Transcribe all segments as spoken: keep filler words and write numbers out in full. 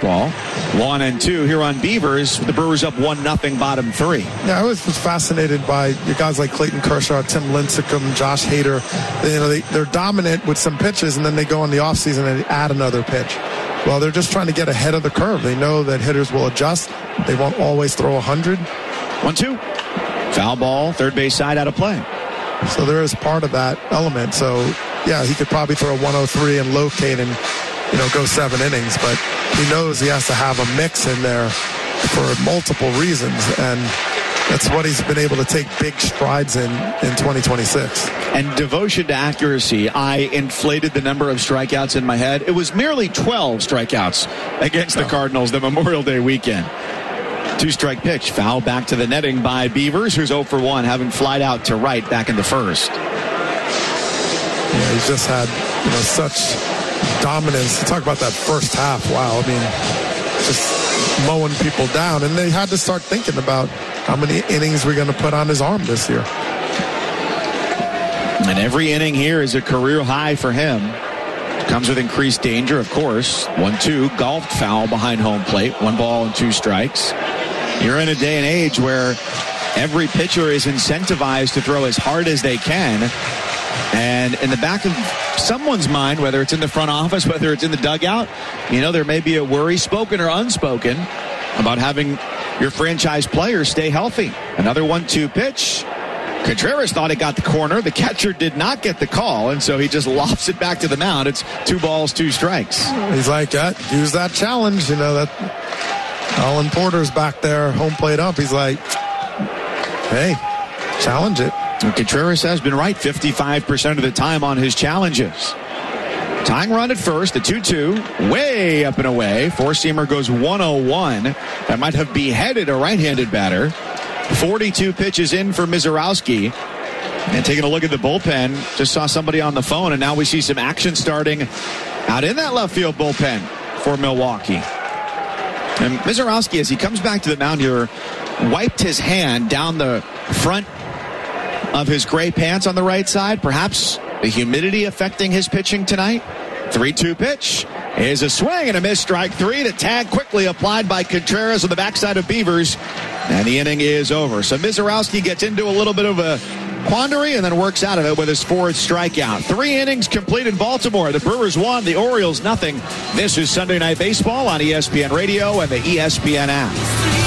fastball. One and two here on Beavers. The Brewers up one nothing, bottom three. Yeah, I was, was fascinated by guys like Clayton Kershaw, Tim Lincecum, Josh Hader. They, you know, they, they're dominant with some pitches, and then they go in the offseason and add another pitch. Well, they're just trying to get ahead of the curve. They know that hitters will adjust. They won't always throw one hundred. One two. Foul ball, third base side out of play. So there is part of that element. So, yeah, he could probably throw one oh three and locate and, you know, go seven innings. But he knows he has to have a mix in there for multiple reasons. And that's what he's been able to take big strides in in twenty twenty-six. And devotion to accuracy, I inflated the number of strikeouts in my head. It was merely twelve strikeouts against the Cardinals the Memorial Day weekend. Two-strike pitch, foul back to the netting by Beavers, who's oh for one, having flied out to right back in the first. Yeah, he's just had, you know, such dominance. Talk about that first half. Wow, I mean, just mowing people down. And they had to start thinking about how many innings we're going to put on his arm this year. And every inning here is a career high for him. Comes with increased danger, of course. one two, golfed foul behind home plate. One ball and two strikes. You're in a day and age where every pitcher is incentivized to throw as hard as they can. And in the back of someone's mind, whether it's in the front office, whether it's in the dugout, you know, there may be a worry, spoken or unspoken, about having your franchise players stay healthy. Another one two pitch. Contreras thought it got the corner. The catcher did not get the call, and so he just lofts it back to the mound. It's two balls, two strikes. He's like, uh, use that challenge. You know, that Alan Porter's back there, home plate up. He's like, hey, challenge it. And Contreras has been right fifty-five percent of the time on his challenges. Tying run at first, the two two, way up and away. Four-seamer goes one oh one. That might have beheaded a right-handed batter. forty-two pitches in for Mizorowski. And taking a look at the bullpen, just saw somebody on the phone, and now we see some action starting out in that left field bullpen for Milwaukee. And Mizorowski, as he comes back to the mound here, wiped his hand down the front of his gray pants on the right side. Perhaps the humidity affecting his pitching tonight. three two pitch is a swing and a miss, strike three. The tag quickly applied by Contreras on the backside of Beavers. And the inning is over. So Mizorowski gets into a little bit of a quandary and then works out of it with his fourth strikeout. Three innings complete in Baltimore. The Brewers won, the Orioles nothing. This is Sunday Night Baseball on E S P N Radio and the E S P N app.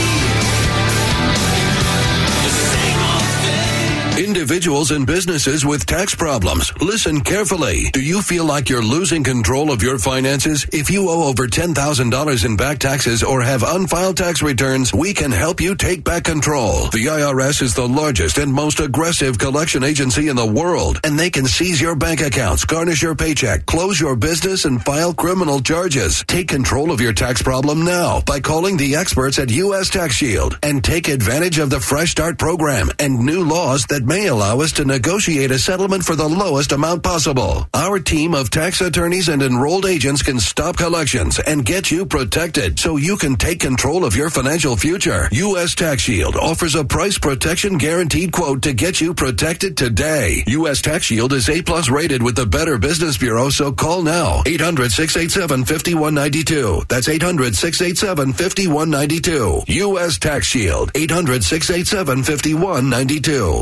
Individuals and businesses with tax problems, listen carefully. Do you feel like you're losing control of your finances? If you owe over ten thousand dollars in back taxes or have unfiled tax returns, we can help you take back control. The I R S is the largest and most aggressive collection agency in the world, and they can seize your bank accounts, garnish your paycheck, close your business, and file criminal charges. Take control of your tax problem now by calling the experts at U S Tax Shield and take advantage of the Fresh Start program and new laws that may allow us to negotiate a settlement for the lowest amount possible. Our team of tax attorneys and enrolled agents can stop collections and get you protected so you can take control of your financial future. U S Tax Shield offers a price protection guaranteed quote to get you protected today. U S Tax Shield is A plus rated with the Better Business Bureau, so call now. eight hundred, six eight seven, five one nine two. That's eight hundred, six eight seven, five one nine two. U S Tax Shield. eight hundred, six eight seven, five one nine two.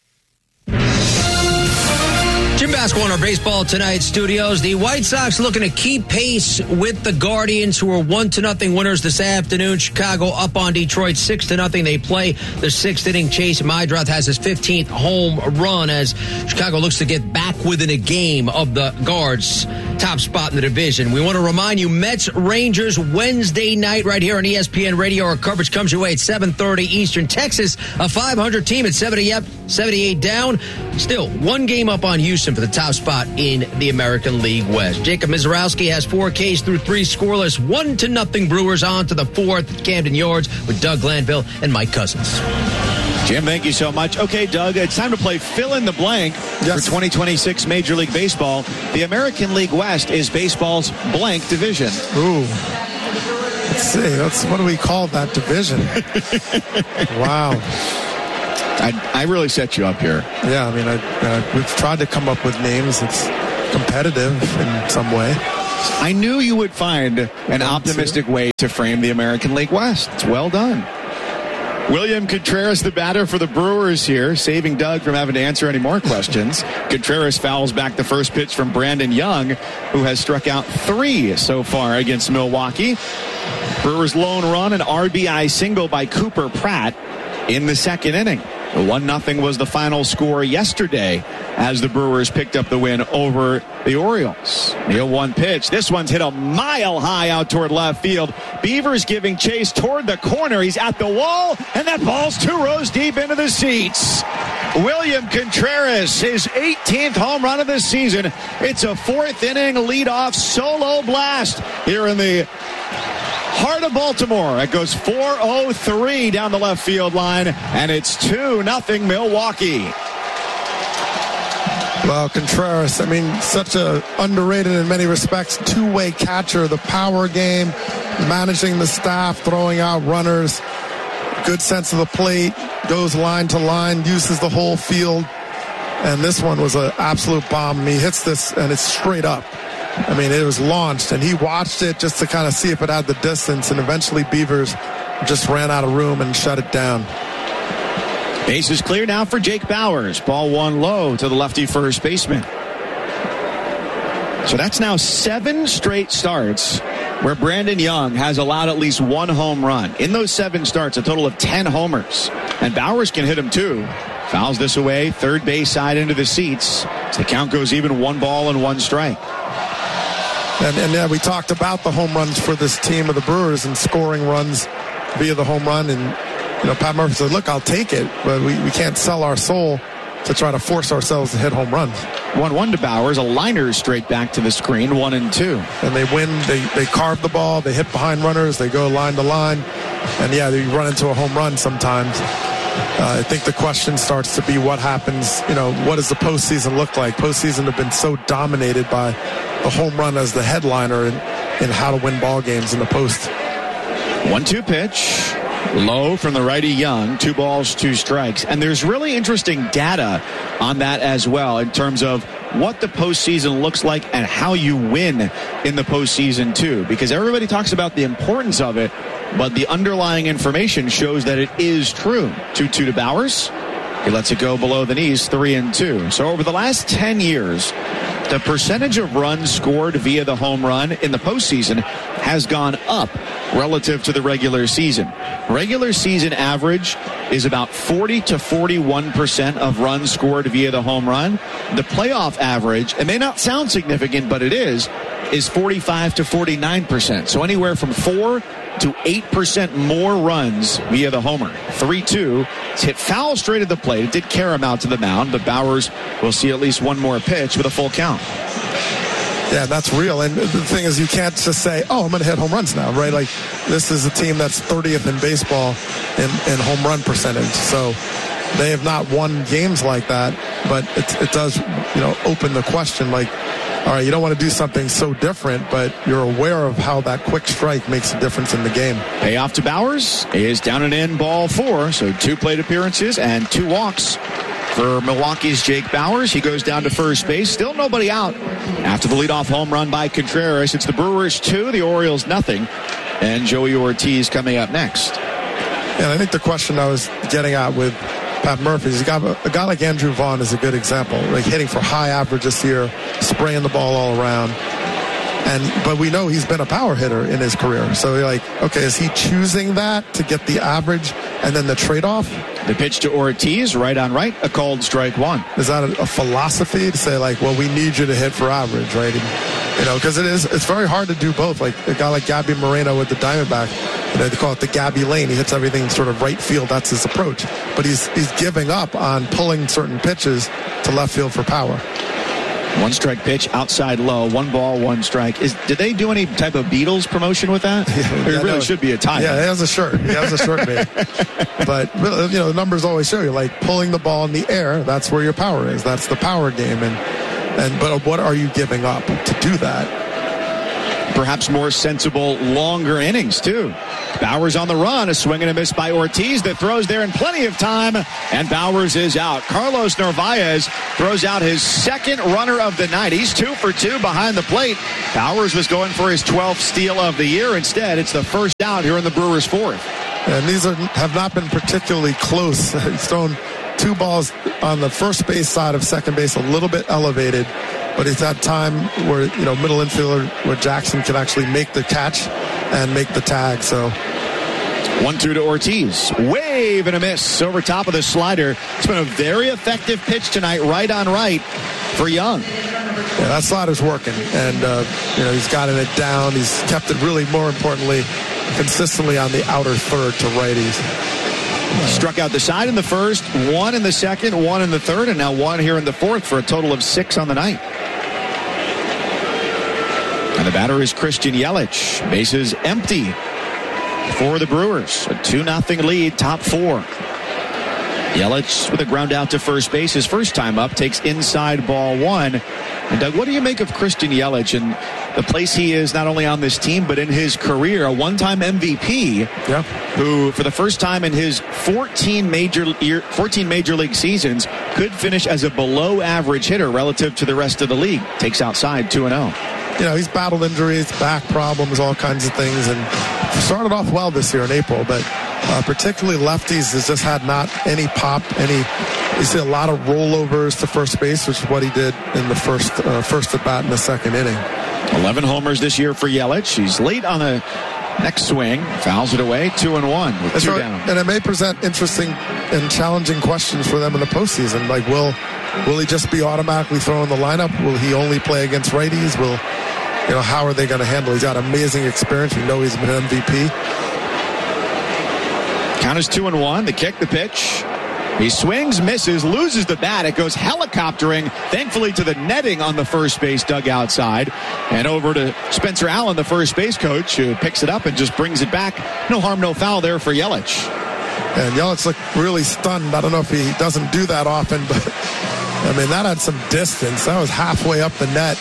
Jim Basketball in our Baseball Tonight studios. The White Sox looking to keep pace with the Guardians, who are one to nothing winners this afternoon. Chicago up on Detroit six to nothing. They play the sixth inning. Chase Mydroth has his fifteenth home run as Chicago looks to get back within a game of the Guards' top spot in the division. We want to remind you, Mets Rangers Wednesday night right here on E S P N Radio. Our coverage comes your way at seven thirty Eastern. Texas, a five hundred team at seventy up, seventy-eight down. Still one game up on Houston for the top spot in the American League West. Jacob Mizorowski has four Ks through three scoreless. One to nothing Brewers on to the fourth at Camden Yards with Doug Glanville and Mike Cousins. Jim, thank you so much. Okay, Doug, it's time to play fill in the blank yes. for twenty twenty-six Major League Baseball. The American League West is baseball's blank division. Ooh. Let's see. That's, what do we call that division? Wow. I, I really set you up here. Yeah, I mean, I, uh, we've tried to come up with names. It's competitive in some way. I knew you would find an optimistic way to frame the American League West. It's well done. William Contreras, the batter for the Brewers here, saving Doug from having to answer any more questions. Contreras fouls back the first pitch from Brandon Young, who has struck out three so far against Milwaukee. Brewers' lone run, an R B I single by Cooper Pratt in the second inning. one nothing was the final score yesterday as the Brewers picked up the win over the Orioles. The oh one pitch. This one's hit a mile high out toward left field. Beavers giving chase toward the corner. He's at the wall, and that ball's two rows deep into the seats. William Contreras, his eighteenth home run of the season. It's a fourth inning leadoff solo blast here in the heart of Baltimore. It goes four oh three down the left field line, and it's two nothing Milwaukee. Well, Contreras, I mean, such a underrated in many respects two-way catcher. The power game, managing the staff, throwing out runners, good sense of the plate, goes line to line, uses the whole field. And this one was an absolute bomb. He hits this, and it's straight up. I mean, it was launched, and he watched it just to kind of see if it had the distance, and eventually Beavers just ran out of room and shut it down. Base is clear now for Jake Bauers. Ball one low to the lefty first baseman. So that's now seven straight starts where Brandon Young has allowed at least one home run. In those seven starts, a total of ten homers. And Bauers can hit him too. Fouls this away, third base side into the seats. So the count goes even, one ball and one strike. And, and yeah, we talked about the home runs for this team of the Brewers and scoring runs via the home run. And, you know, Pat Murphy said, look, I'll take it, but we, we can't sell our soul to try to force ourselves to hit home runs. one one to Bauers, a liner straight back to the screen, one and two. And they win, they, they carve the ball, they hit behind runners, they go line to line. And, yeah, they run into a home run sometimes. Uh, I think the question starts to be what happens, you know, what does the postseason look like? Postseason have been so dominated by the home run as the headliner in, in how to win ball games in the post. one two pitch. Low from the righty Young. Two balls, two strikes. And there's really interesting data on that as well in terms of what the postseason looks like and how you win in the postseason too. Because everybody talks about the importance of it, but the underlying information shows that it is true. two two to Bauers. He lets it go below the knees, three and two. So over the last ten years, the percentage of runs scored via the home run in the postseason has gone up relative to the regular season. Regular season average is about forty to forty-one percent of runs scored via the home run. The playoff average, it may not sound significant, but it is, is forty-five to forty-nine percent. So anywhere from four to eight percent more runs via the homer. three two. It's hit foul straight at the plate. It did carry him out to the mound, but Bauers will see at least one more pitch with a full count. Yeah, that's real. And the thing is, you can't just say, oh, I'm going to hit home runs now, right? Like, this is a team that's thirtieth in baseball in, in home run percentage. So they have not won games like that, but it, it does, you know, open the question, like, all right, you don't want to do something so different, but you're aware of how that quick strike makes a difference in the game. Payoff to Bauers is down and in, ball four. So two plate appearances and two walks for Milwaukee's Jake Bauers. He goes down to first base. Still nobody out after the leadoff home run by Contreras. It's the Brewers two, the Orioles nothing. And Joey Ortiz coming up next. And I think the question I was getting at with Pat Murphy is a guy, a guy like Andrew Vaughn is a good example. Like hitting for high average this year, spraying the ball all around. And but we know he's been a power hitter in his career. So you're like, okay, is he choosing that to get the average and then the trade-off? The pitch to Ortiz, right on right, a called strike one. Is that a, a philosophy to say, like, well, we need you to hit for average, right? And, you know, because it is, it's very hard to do both. Like a guy like Gabby Moreno with the Diamondback, you know, they call it the Gabby lane. He hits everything sort of right field. That's his approach. But he's he's giving up on pulling certain pitches to left field for power. One strike pitch, outside low, one ball, one strike. Is did they do any type of Beatles promotion with that? Yeah, it really no. should be a tie. Yeah, he has a shirt. He has a shirt made. But, you know, the numbers always show you, like, pulling the ball in the air, that's where your power is. That's the power game. And, and but what are you giving up to do that? perhaps more sensible, longer innings, too. Bauers on the run, a swing and a miss by Ortiz that throws there in plenty of time, and Bauers is out. Carlos Narvaez throws out his second runner of the night. He's two for two behind the plate. Bauers was going for his twelfth steal of the year. Instead, it's the first out here in the Brewers' fourth. And these are, have not been particularly close. He's thrown two balls on the first base side of second base, a little bit elevated, but he's had time where, you know, middle infielder where Jackson can actually make the catch and make the tag. So one two to Ortiz. Wave and a miss over top of the slider. It's been a very effective pitch tonight, right on right for Young. Yeah, that slider's working, and uh, you know, he's gotten it down. He's kept it, really, more importantly, consistently on the outer third to righties. Struck out the side in the first, one in the second, one in the third, and now one here in the fourth for a total of six on the night. And the batter is Christian Yelich. Bases empty for the Brewers. A two nothing lead, top four. Yelich with a ground out to first base. His first time up, takes inside ball one. And Doug, what do you make of Christian Yelich and the place he is not only on this team, but in his career? A one-time M V P, yeah, who for the first time in his fourteen major year, fourteen major league seasons could finish as a below-average hitter relative to the rest of the league. Takes outside two and oh. You know, he's battled injuries, back problems, all kinds of things, and started off well this year in April, but uh, particularly lefties has just had not any pop, any. You see a lot of rollovers to first base, which is what he did in the first uh, first at bat in the second inning. eleven homers this year for Yelich. He's late on the next swing, fouls it away, two and one with That's two right. down. And it may present interesting and challenging questions for them in the postseason. Like, will will he just be automatically thrown in the lineup? Will he only play against righties? Will you know how are they going to handle? He's got amazing experience. We know he's been an M V P. Count is two and one. The kick, the pitch. He swings, misses, loses the bat. It goes helicoptering, thankfully, to the netting on the first base dugout side. And over to Spencer Allen, the first base coach, who picks it up and just brings it back. No harm, no foul there for Yelich. And Yelich looked really stunned. I don't know if he doesn't do that often, but, I mean, that had some distance. That was halfway up the net.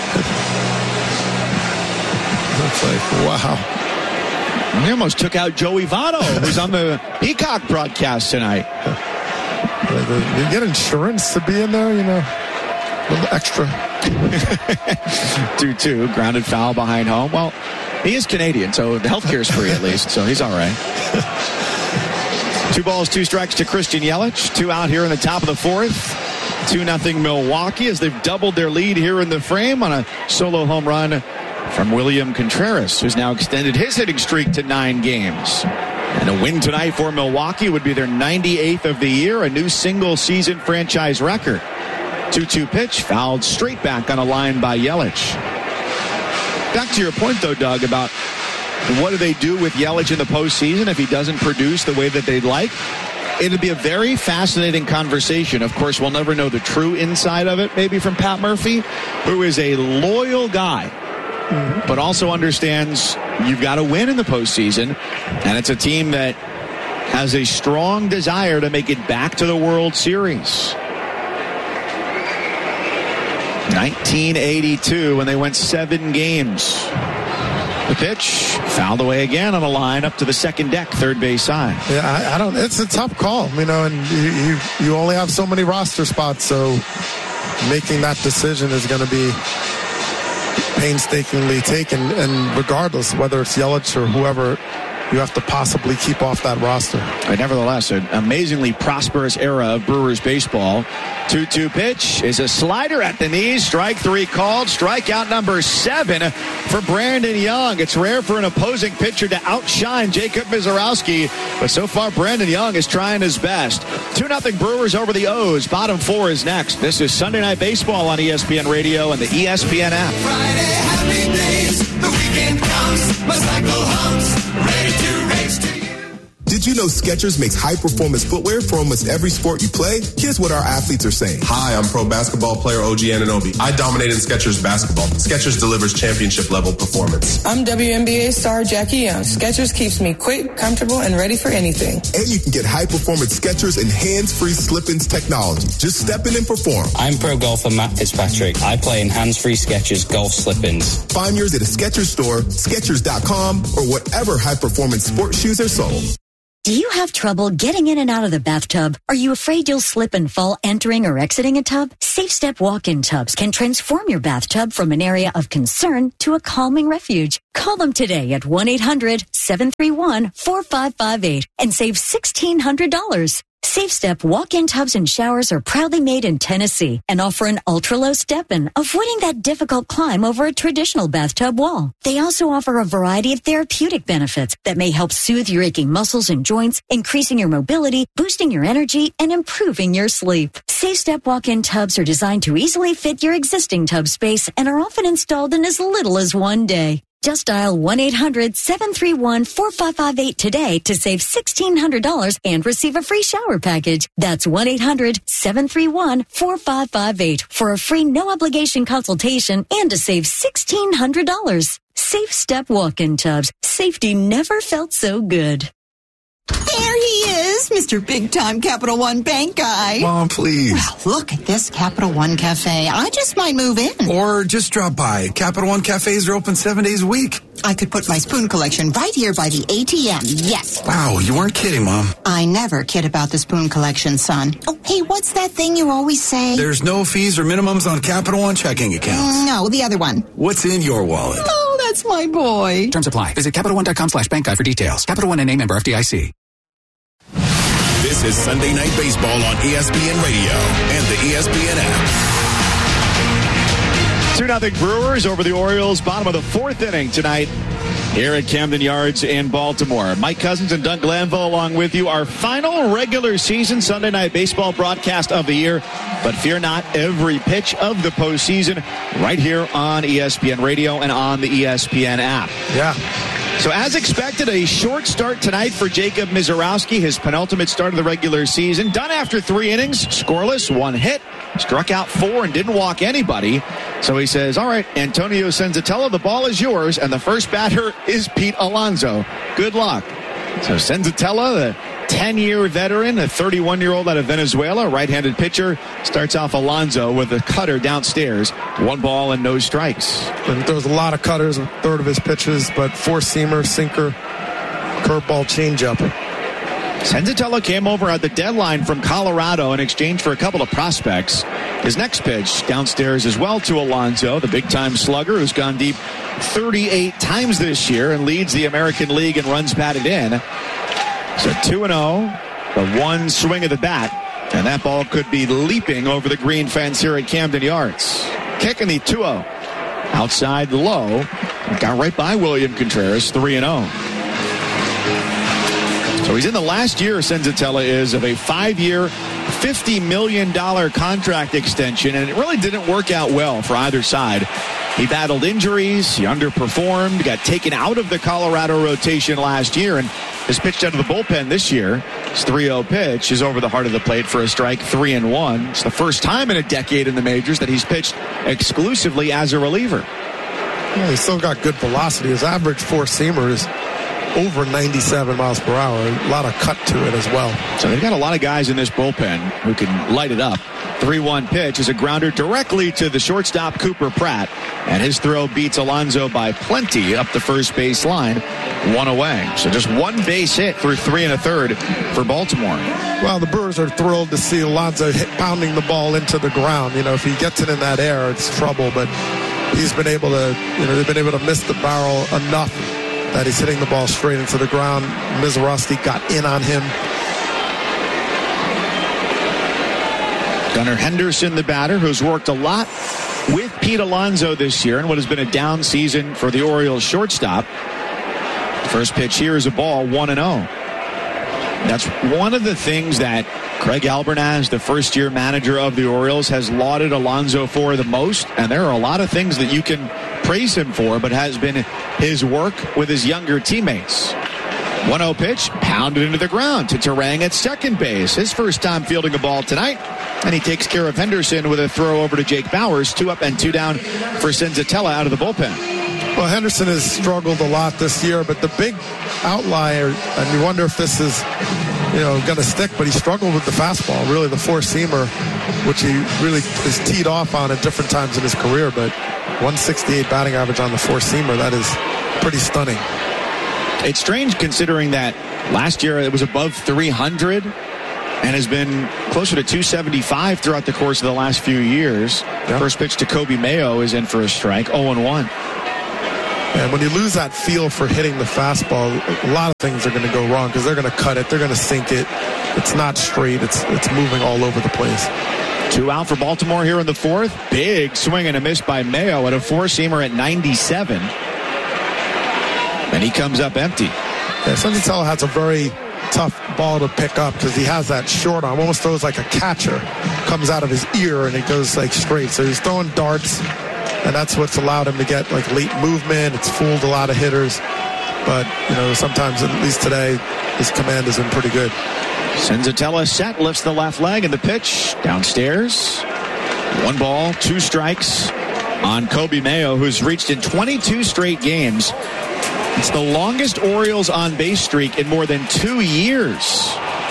It's like, wow. He almost took out Joey Votto, who's on the Peacock broadcast tonight. You get insurance to be in there, you know, a little extra. two two, grounded foul behind home. Well, he is Canadian, so the health care is free at least, so he's all right. Two balls, two strikes to Christian Yelich. Two out here in the top of the fourth. two nothing Milwaukee as they've doubled their lead here in the frame on a solo home run from William Contreras, who's now extended his hitting streak to nine games. And a win tonight for Milwaukee would be their ninety-eighth of the year, a new single-season franchise record. two two pitch, fouled straight back on a line by Yelich. Back to your point, though, Doug, about what do they do with Yelich in the postseason if he doesn't produce the way that they'd like? It'd be a very fascinating conversation. Of course, we'll never know the true inside of it, maybe from Pat Murphy, who is a loyal guy, mm-hmm. but also understands you've got to win in the postseason, and it's a team that has a strong desire to make it back to the World Series. nineteen eighty-two, when they went seven games. The pitch, fouled away again on a line up to the second deck, third base side. Yeah, I, I don't. It's a tough call, you know, and you, you you only have so many roster spots, so making that decision is going to be painstakingly taken, and regardless whether it's Yelich or whoever, you have to possibly keep off that roster. But nevertheless, an amazingly prosperous era of Brewers baseball. two two pitch is a slider at the knees. Strike three called. Strikeout number seven for Brandon Young. It's rare for an opposing pitcher to outshine Jacob Misiorowski, but so far Brandon Young is trying his best. two nothing Brewers over the O's. Bottom four is next. This is Sunday Night Baseball on E S P N Radio and the E S P N app. Friday, happy days. The weekend comes. My cycle hums. Ready to race to you. Did Did you know Skechers makes high-performance footwear for almost every sport you play? Here's what our athletes are saying. Hi, I'm pro basketball player O G Anunoby. I dominate in Skechers basketball. Skechers delivers championship-level performance. I'm W N B A star Jackie Young. Skechers keeps me quick, comfortable, and ready for anything. And you can get high-performance Skechers and hands-free slip-ins technology. Just step in and perform. I'm pro golfer Matt Fitzpatrick. I play in hands-free Skechers golf slip-ins. Find yours at a Skechers store, Skechers dot com, or whatever high-performance sports shoes are sold. Do you have trouble getting in and out of the bathtub? Are you afraid you'll slip and fall entering or exiting a tub? Safe Step walk-in tubs can transform your bathtub from an area of concern to a calming refuge. Call them today at one eight hundred seven three one four five five eight and save sixteen hundred dollars. Safe Step walk-in tubs and showers are proudly made in Tennessee and offer an ultra-low step-in, avoiding that difficult climb over a traditional bathtub wall. They also offer a variety of therapeutic benefits that may help soothe your aching muscles and joints, increasing your mobility, boosting your energy, and improving your sleep. Safe Step walk-in tubs are designed to easily fit your existing tub space and are often installed in as little as one day. Just dial one eight hundred seven three one four five five eight today to save sixteen hundred dollars and receive a free shower package. That's one eight hundred seven three one four five five eight for a free no-obligation consultation and to save sixteen hundred dollars. Safe Step walk-in tubs. Safety never felt so good. There he is, Mister Big Time Capital One Bank guy. Mom, please. Well, look at this Capital One Cafe. I just might move in. Or just drop by. Capital One cafes are open seven days a week. I could put my spoon collection right here by the A T M. Yes. Wow, you weren't kidding, Mom. I never kid about the spoon collection, son. Oh, hey, what's that thing you always say? There's no fees or minimums on Capital One checking accounts. No, the other one. What's in your wallet? Oh, that's my boy. Terms apply. Visit Capital One dot com slash bank guide for details. Capital One N A member F D I C. This is Sunday Night Baseball on E S P N Radio and the E S P N app. two nothing Brewers over the Orioles, bottom of the fourth inning tonight here at Camden Yards in Baltimore. Mike Cousins and Doug Glanville along with you. Our final regular season Sunday Night Baseball broadcast of the year. But fear not, every pitch of the postseason right here on E S P N Radio and on the E S P N app. Yeah. So as expected, a short start tonight for Jacob Misiorowski, his penultimate start of the regular season. Done after three innings, scoreless, one hit, struck out four and didn't walk anybody. So he says, all right, Antonio Senzatella, the ball is yours, and the first batter is Pete Alonso. Good luck. So Senzatella, the ten-year veteran, a thirty-one-year-old out of Venezuela, right-handed pitcher, starts off Alonso with a cutter downstairs. One ball and no strikes. And he throws a lot of cutters, a third of his pitches, but four-seamer, sinker, curveball, changeup. Senzatella came over at the deadline from Colorado in exchange for a couple of prospects. His next pitch downstairs as well to Alonso, the big-time slugger who's gone deep thirty-eight times this year and leads the American League in runs batted in. So two and oh, the one swing of the bat, and that ball could be leaping over the green fence here at Camden Yards. Kicking the two oh. Outside the low, got right by William Contreras, three and oh. So he's in the last year, Senzatella is, of a five-year, fifty million dollars contract extension, and it really didn't work out well for either side. He battled injuries, he underperformed, got taken out of the Colorado rotation last year, and has pitched out of the bullpen this year. His three oh pitch is over the heart of the plate for a strike, three and one. It's the first time in a decade in the majors that he's pitched exclusively as a reliever. Yeah, he's still got good velocity. His average four-seamer is over ninety-seven miles per hour. A lot of cut to it as well. So they've got a lot of guys in this bullpen who can light it up. three one pitch is a grounder directly to the shortstop, Cooper Pratt. And his throw beats Alonso by plenty up the first base line, one away. So just one base hit through three and a third for Baltimore. Well, the Brewers are thrilled to see Alonso hit, pounding the ball into the ground. You know, if he gets it in that air, it's trouble. But he's been able to, you know, they've been able to miss the barrel enough that he's hitting the ball straight into the ground. Misiorowski got in on him. Gunnar Henderson, the batter, who's worked a lot with Pete Alonso this year in what has been a down season for the Orioles shortstop. First pitch here is a ball, one and oh. That's one of the things that Craig Albernaz, the first-year manager of the Orioles, has lauded Alonso for the most. And there are a lot of things that you can praise him for, but has been his work with his younger teammates. one oh pitch, pounded into the ground to Terang at second base. His first time fielding a ball tonight. And he takes care of Henderson with a throw over to Jake Bowers. Two up and two down for Senzatella out of the bullpen. Well, Henderson has struggled a lot this year, but the big outlier, and you wonder if this is, you know, going to stick, but he struggled with the fastball, really the four-seamer, which he really is teed off on at different times in his career. But one sixty-eight batting average on the four-seamer, that is pretty stunning. It's strange considering that last year it was above three hundred and has been closer to two seventy-five throughout the course of the last few years. Yeah. First pitch to Kobe Mayo is in for a strike, oh and one. And when you lose that feel for hitting the fastball, a lot of things are going to go wrong because they're going to cut it, they're going to sink it. It's not straight, it's it's moving all over the place. Two out for Baltimore here in the fourth. Big swing and a miss by Mayo at a four-seamer at ninety-seven. And he comes up empty. Yeah, Senzatella has a very tough ball to pick up because he has that short arm, almost throws like a catcher, comes out of his ear and it goes like straight. So he's throwing darts, and that's what's allowed him to get like late movement. It's fooled a lot of hitters, but you know, sometimes, at least today, his command has been pretty good. Senzatella set, lifts the left leg, and the pitch downstairs. One ball, two strikes on Kobe Mayo, who's reached in twenty-two straight games. It's the longest Orioles on-base streak in more than two years.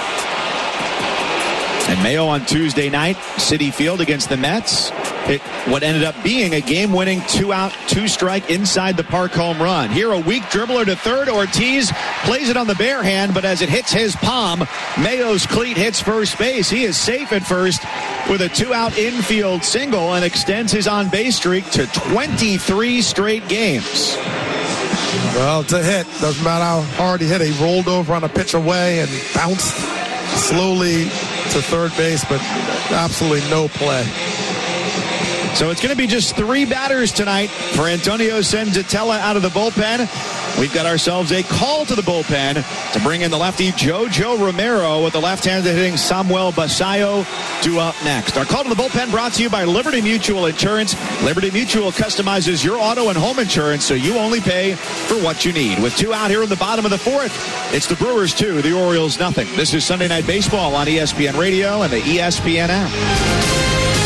And Mayo on Tuesday night, Citi Field against the Mets, hit what ended up being a game-winning two-out, two-strike inside the park home run. Here, a weak dribbler to third. Ortiz plays it on the bare hand, but as it hits his palm, Mayo's cleat hits first base. He is safe at first with a two-out infield single and extends his on-base streak to twenty-three straight games. Well, it's a hit. Doesn't matter how hard he hit it. He rolled over on a pitch away and bounced slowly to third base, but absolutely no play. So it's going to be just three batters tonight for Antonio Senzatella out of the bullpen. We've got ourselves a call to the bullpen to bring in the lefty JoJo Romero with the left-handed hitting Samuel Basayo due up next. Our call to the bullpen brought to you by Liberty Mutual Insurance. Liberty Mutual customizes your auto and home insurance so you only pay for what you need. With two out here in the bottom of the fourth, it's the Brewers two, the Orioles nothing. This is Sunday Night Baseball on E S P N Radio and the E S P N app.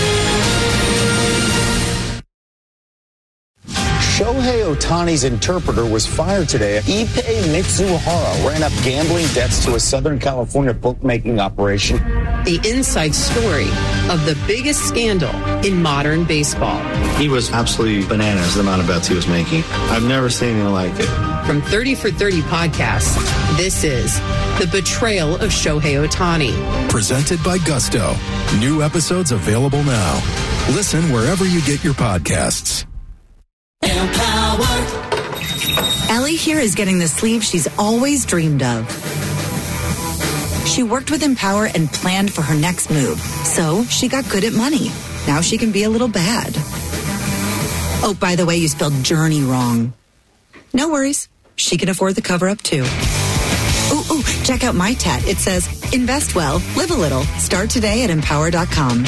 Shohei Ohtani's interpreter was fired today. Ippei Mitsuhara ran up gambling debts to a Southern California bookmaking operation. The inside story of the biggest scandal in modern baseball. He was absolutely bananas, the amount of bets he was making. I've never seen anything like it. From thirty for thirty podcasts, this is The Betrayal of Shohei Ohtani. Presented by Gusto. New episodes available now. Listen wherever you get your podcasts. Empower. Ellie here is getting the sleeve she's always dreamed of. She worked with Empower and planned for her next move, so she got good at money. Now she can be a little bad. Oh, by the way, you spelled journey wrong. No worries. She can afford the cover-up, too. Ooh, ooh, check out my tat. It says, invest well, live a little. Start today at empower dot com.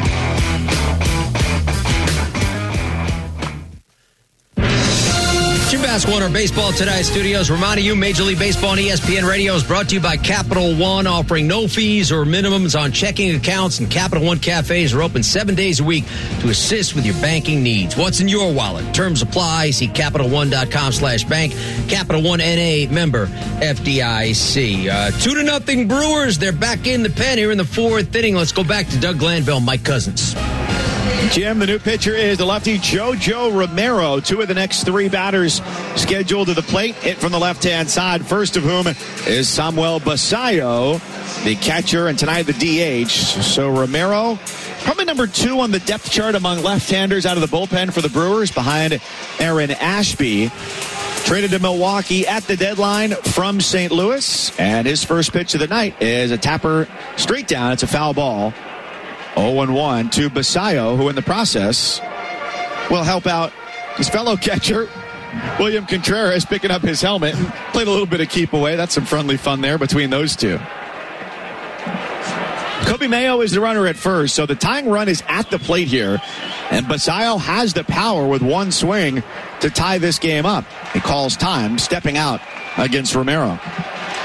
Jim Basketball in our Baseball Tonight studios, reminding you Major League Baseball and E S P N Radio is brought to you by Capital One, offering no fees or minimums on checking accounts, and Capital One cafes are open seven days a week to assist with your banking needs. What's in your wallet? Terms apply. See Capital One dot com slash bank. Capital One N A member F D I C. Uh, two to nothing Brewers. They're back in the pen here in the fourth inning. Let's go back to Doug Glanville, Mike Cousins. Jim, the new pitcher is the lefty JoJo Romero. Two of the next three batters scheduled to the plate, hit from the left-hand side, first of whom is Samuel Basayo, the catcher, and tonight the D H. So Romero, probably number two on the depth chart among left-handers out of the bullpen for the Brewers, behind Aaron Ashby. Traded to Milwaukee at the deadline from Saint Louis, and his first pitch of the night is a tapper straight down. It's a foul ball. oh and one to Basayo, who in the process will help out his fellow catcher, William Contreras, picking up his helmet and played a little bit of keep away. That's some friendly fun there between those two. Kobe Mayo is the runner at first, so the tying run is at the plate here, and Basayo has the power with one swing to tie this game up. He calls time, stepping out against Romero.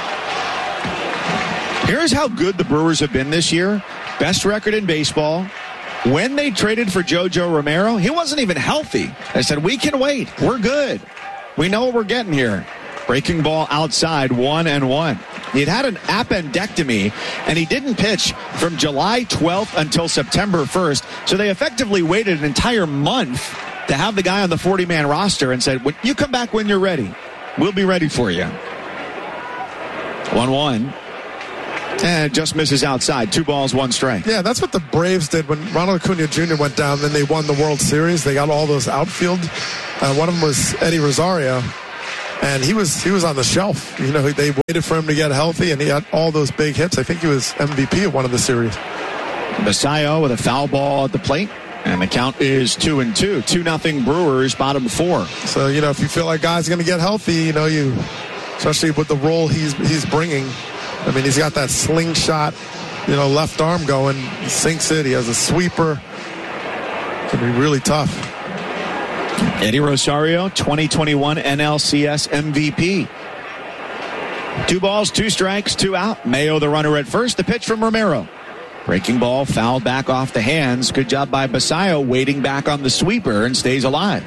Here's how good the Brewers have been this year. Best record in baseball. When they traded for JoJo Romero, he wasn't even healthy. They said, we can wait. We're good. We know what we're getting here. Breaking ball outside, one and one. He'd had an appendectomy, and he didn't pitch from July twelfth until September first. So they effectively waited an entire month to have the guy on the forty-man roster and said, when you come back when you're ready. We'll be ready for you. one one. And it just misses outside. Two balls, one strike. Yeah, that's what the Braves did when Ronald Acuna Junior went down. Then they won the World Series. They got all those outfield. Uh, one of them was Eddie Rosario, and he was he was on the shelf. You know, they waited for him to get healthy, and he had all those big hits. I think he was M V P of one of the series. Basayo with a foul ball at the plate, and the count is two and two. Two nothing Brewers, bottom four. So you know, if you feel like guys are going to get healthy, you know, you especially with the role he's he's bringing. I mean, he's got that slingshot, you know, left arm going. He sinks it. He has a sweeper. It can be really tough. Eddie Rosario, twenty twenty-one N L C S M V P. Two balls, two strikes, two out. Mayo, the runner at first. The pitch from Romero. Breaking ball, fouled back off the hands. Good job by Basayo, waiting back on the sweeper and stays alive.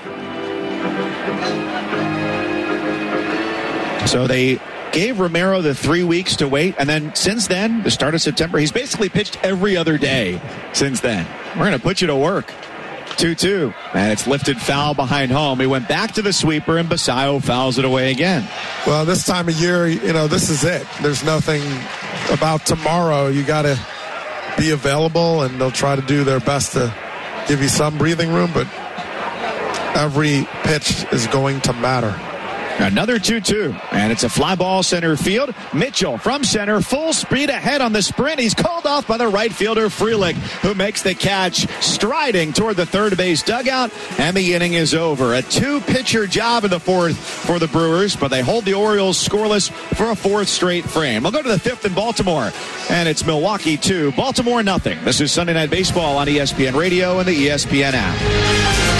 So they gave Romero the three weeks to wait, and then since then, the start of September, he's basically pitched every other day since then. We're going to put you to work. two two. And it's lifted foul behind home. He went back to the sweeper, and Basayo fouls it away again. Well, this time of year, you know, this is it. There's nothing about tomorrow. You got to be available, and they'll try to do their best to give you some breathing room, but every pitch is going to matter. Another two two, and it's a fly ball center field. Mitchell from center, full speed ahead on the sprint. He's called off by the right fielder, Frelick, who makes the catch, striding toward the third base dugout, and the inning is over. A two-pitcher job in the fourth for the Brewers, but they hold the Orioles scoreless for a fourth straight frame. We'll go to the fifth in Baltimore, and it's Milwaukee two, Baltimore nothing. This is Sunday Night Baseball on E S P N Radio and the E S P N app.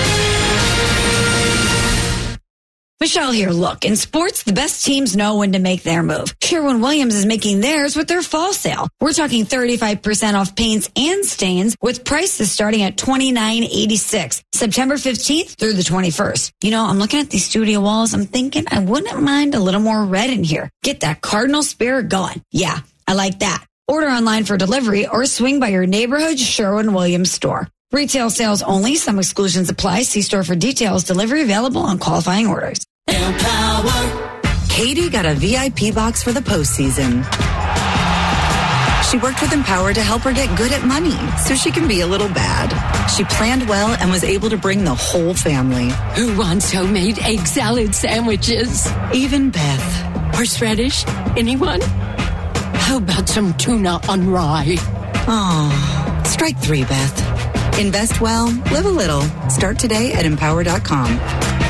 Michelle here. Look, in sports, the best teams know when to make their move. Sherwin-Williams is making theirs with their fall sale. We're talking thirty-five percent off paints and stains with prices starting at twenty-nine eighty-six. September fifteenth through the twenty-first. You know, I'm looking at these studio walls. I'm thinking I wouldn't mind a little more red in here. Get that Cardinal spirit going. Yeah, I like that. Order online for delivery or swing by your neighborhood Sherwin-Williams store. Retail sales only. Some exclusions apply. See store for details. Delivery available on qualifying orders. Empower. Katie got a V I P box for the postseason. She worked with Empower to help her get good at money so she can be a little bad. She planned well and was able to bring the whole family. Who wants homemade egg salad sandwiches? Even Beth. Horseradish? Anyone? How about some tuna on rye? Oh, strike three, Beth. Invest well, live a little. Start today at empower dot com.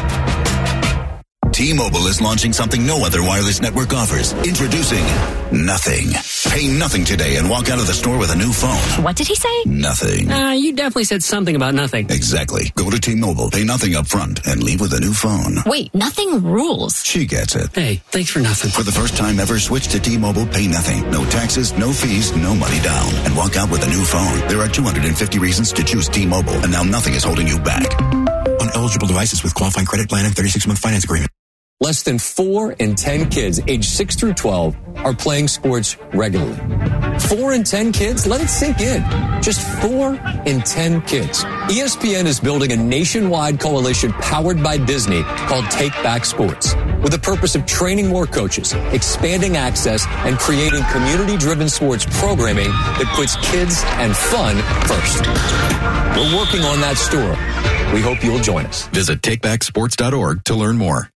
T-Mobile is launching something no other wireless network offers. Introducing Nothing. Pay nothing today and walk out of the store with a new phone. What did he say? Nothing. Uh, you definitely said something about nothing. Exactly. Go to T-Mobile, pay nothing up front, and leave with a new phone. Wait, nothing rules. She gets it. Hey, thanks for nothing. For the first time ever, switch to T-Mobile, pay nothing. No taxes, no fees, no money down. And walk out with a new phone. There are two hundred fifty reasons to choose T-Mobile, and now nothing is holding you back. On eligible devices with qualifying credit plan and thirty-six month finance agreement. Less than four in ten kids aged six through twelve are playing sports regularly. Four in ten kids? Let it sink in. Just four in ten kids. E S P N is building a nationwide coalition powered by Disney called Take Back Sports, with the purpose of training more coaches, expanding access, and creating community-driven sports programming that puts kids and fun first. We're working on that story. We hope you'll join us. Visit take back sports dot org to learn more.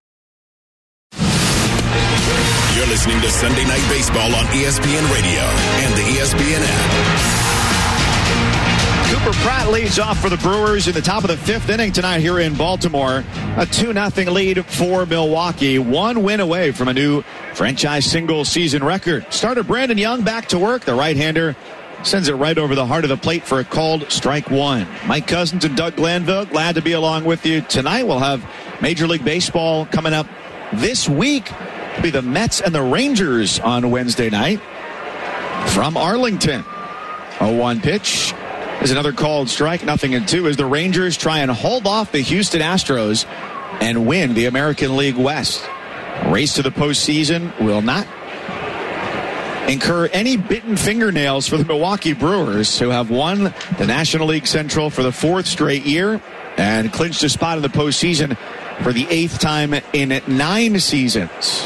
You're listening to Sunday Night Baseball on E S P N Radio and the E S P N app. Cooper Pratt leads off for the Brewers in the top of the fifth inning tonight here in Baltimore. A two nothing lead for Milwaukee. One win away from a new franchise single-season record. Starter Brandon Young back to work. The right-hander sends it right over the heart of the plate for a called strike one. Mike Cousins and Doug Glanville, glad to be along with you tonight. We'll have Major League Baseball coming up this week. It'll be the Mets and the Rangers on Wednesday night. from Arlington. oh one pitch is another called strike. Nothing in two as the Rangers try and hold off the Houston Astros and win the American League West. Race to the postseason will not incur any bitten fingernails for the Milwaukee Brewers, who have won the National League Central for the fourth straight year and clinched a spot in the postseason for the eighth time in nine seasons.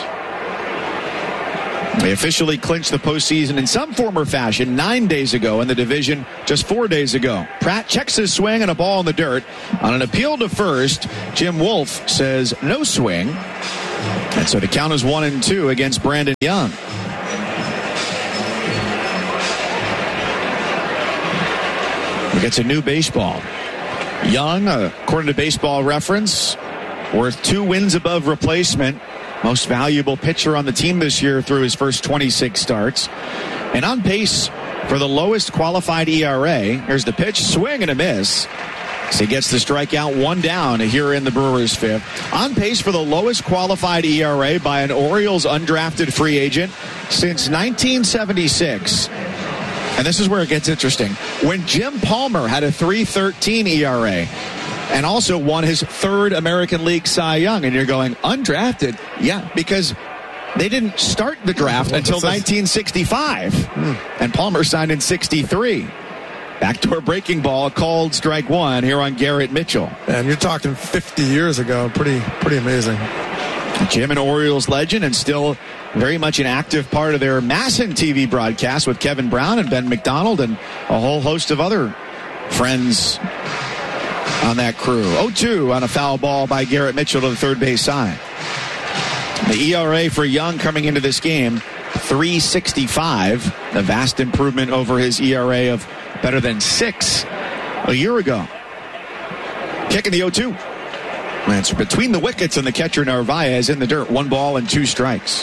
They officially clinched the postseason in some form or fashion nine days ago in the division just four days ago. Pratt checks his swing and a ball in the dirt. On an appeal to first, Jim Wolf says no swing. And so the count is one and two against Brandon Young. He gets a new baseball. Young, according to Baseball Reference, worth two wins above replacement. Most valuable pitcher on the team this year through his first twenty-six starts. And on pace for the lowest qualified E R A. Here's the pitch, swing and a miss. So he gets the strikeout, one down here in the Brewers' fifth. On pace for the lowest qualified E R A by an Orioles undrafted free agent since nineteen seventy-six. And this is where it gets interesting. When Jim Palmer had a three thirteen E R A and also won his third American League Cy Young, and you're going, undrafted? Yeah, because they didn't start the draft until nineteen sixty-five, and Palmer signed in sixty-three. Backdoor breaking ball, called strike one here on Garrett Mitchell. And you're talking fifty years ago. Pretty, pretty amazing. Jim, an Orioles legend, and still very much an active part of their Masson T V broadcast with Kevin Brown and Ben McDonald and a whole host of other friends on that crew. oh two on a foul ball by Garrett Mitchell to the third base side. The E R A for Young coming into this game, three sixty-five. A vast improvement over his E R A of better than six a year ago. Kicking the oh two. It's between the wickets and the catcher Narvaez in the dirt. One ball and two strikes.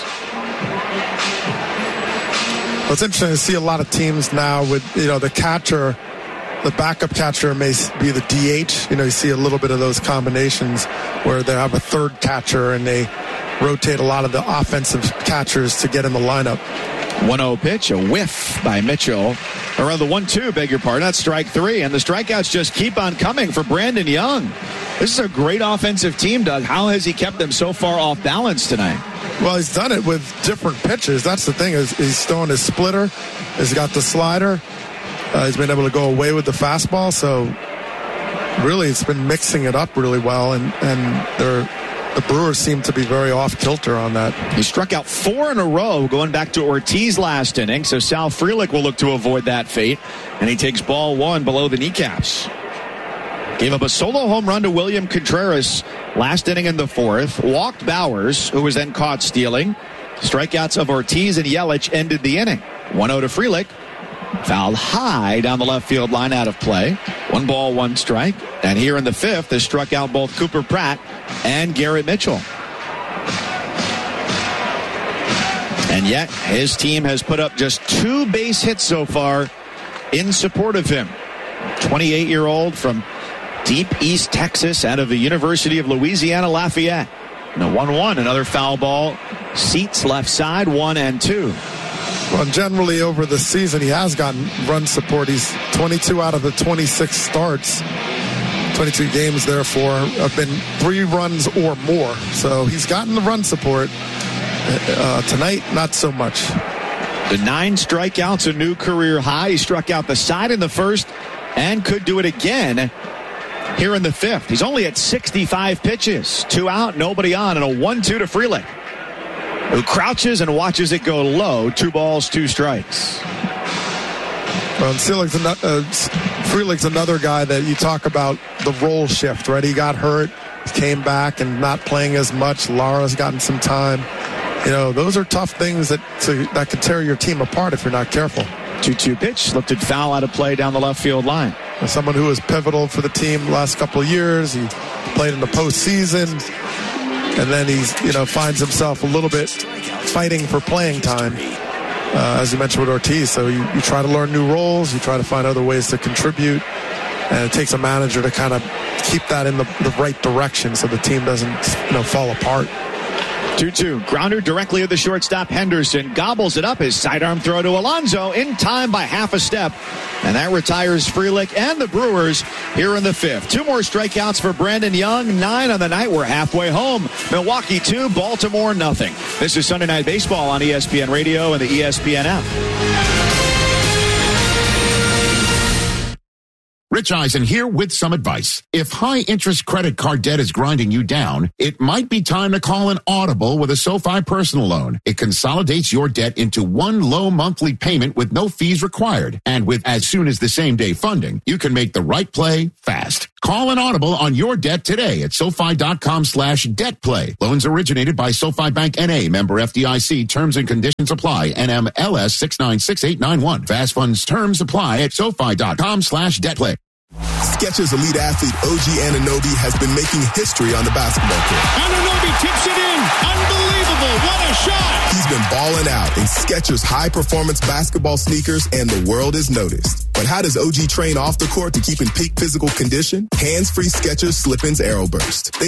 Well, it's interesting to see a lot of teams now with, you know, the catcher, the backup catcher may be the D H. You know, you see a little bit of those combinations where they have a third catcher and they rotate a lot of the offensive catchers to get in the lineup. one oh pitch, a whiff by Mitchell. Around the one two, beg your pardon. That's strike three. And the strikeouts just keep on coming for Brandon Young. This is a great offensive team, Doug. How has he kept them so far off balance tonight? Well, he's done it with different pitches. That's the thing. Is he's throwing his splitter. He's got the slider. Uh, he's been able to go away with the fastball. So really, it's been mixing it up really well. And, and they're... The Brewers seem to be very off-kilter on that. He struck out four in a row going back to Ortiz last inning, so Sal Frelick will look to avoid that fate, and he takes ball one below the kneecaps. Gave up a solo home run to William Contreras last inning in the fourth, walked Bowers, who was then caught stealing. Strikeouts of Ortiz and Yelich ended the inning. one oh to Frelick. Fouled high down the left field line, out of play. One ball, one strike. And here in the fifth, has struck out both Cooper Pratt and Garrett Mitchell. And yet, his team has put up just two base hits so far in support of him. twenty-eight-year-old from deep East Texas out of the University of Louisiana Lafayette. And a one one, another foul ball. Seats left side, one and two. Well, generally over the season, he has gotten run support. He's twenty-two out of the twenty-six starts. twenty-two games, therefore, have been three runs or more. So he's gotten the run support. Uh, tonight, not so much. The nine strikeouts, a new career high. He struck out the side in the first and could do it again here in the fifth. He's only at sixty-five pitches. Two out, nobody on, and a one two to Frelick, who crouches and watches it go low. Two balls, two strikes. Well, Frelick's, uh, Frelick's another guy that you talk about the role shift, right? He got hurt, came back and not playing as much. Lara's gotten some time. You know, those are tough things that to, that could tear your team apart if you're not careful. two two pitch, lifted foul out of play down the left field line. As someone who was pivotal for the team the last couple of years, he played in the postseason. And then he's, you know, finds himself a little bit fighting for playing time, uh, as you mentioned with Ortiz. So you, you try to learn new roles, you try to find other ways to contribute, and it takes a manager to kind of keep that in the, the right direction so the team doesn't, you know, fall apart. two two. Grounder directly at the shortstop. Henderson gobbles it up. His sidearm throw to Alonso in time by half a step. And that retires Frelick and the Brewers here in the fifth. Two more strikeouts for Brandon Young. Nine on the night. We're halfway home. Milwaukee two, Baltimore nothing. This is Sunday Night Baseball on E S P N Radio and the E S P N app. Rich Eisen here with some advice. If high-interest credit card debt is grinding you down, it might be time to call an Audible with a SoFi personal loan. It consolidates your debt into one low monthly payment with no fees required. And with as soon as the same day funding, you can make the right play fast. Call an Audible on your debt today at SoFi.com slash debt play. Loans originated by SoFi Bank N A, member F D I C. Terms and conditions apply. N M L S six nine six eight nine one. Fast funds terms apply at SoFi.com slash debt play. Skechers elite athlete O G Anunoby has been making history on the basketball court. Anunoby tips it in. Unbelievable. What a shot. He's been balling out in Skechers high-performance basketball sneakers, and the world has noticed. But how does O G train off the court to keep in peak physical condition? Hands-free Skechers Slip-ins Aeroburst.